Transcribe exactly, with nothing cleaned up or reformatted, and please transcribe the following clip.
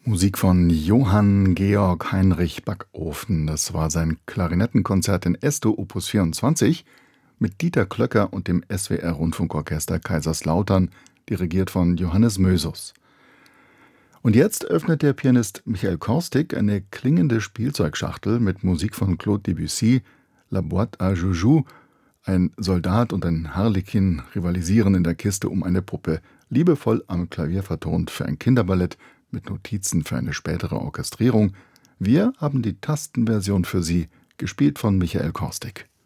Musik von Johann Georg Heinrich Backofen. Das war sein Klarinettenkonzert in Es-Dur Opus vierundzwanzig mit Dieter Klöcker und dem S W R-Rundfunkorchester Kaiserslautern, dirigiert von Johannes Mösus. Und jetzt öffnet der Pianist Michael Korstig eine klingende Spielzeugschachtel mit Musik von Claude Debussy, La Boîte à Joujou. Ein Soldat und ein Harlekin rivalisieren in der Kiste um eine Puppe, liebevoll am Klavier vertont für ein Kinderballett mit Notizen für eine spätere Orchestrierung. Wir haben die Tastenversion für Sie, gespielt von Michael Korstig.